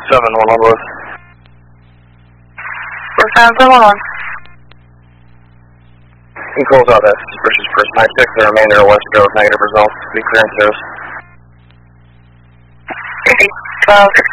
711 West. 711. He calls out that suspicious person. I checked the remainder of West Coast, negative results. Be clear and service. 12.